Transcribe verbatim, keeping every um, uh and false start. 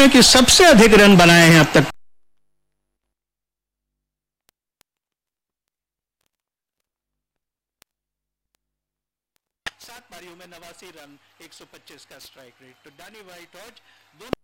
जिन्होंने कि सबसे अधिक रन बनाए हैं अब तक। सात पारियों में नवासी रन, एक सौ पच्चीस का स्ट्राइक रेट। तो डैनी व्हाइट हॉज दोनों